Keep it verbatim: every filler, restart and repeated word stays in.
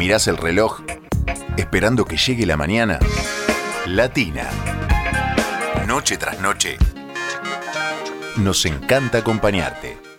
mirás el reloj, esperando que llegue la mañana. Latina. Noche tras noche. Nos encanta acompañarte.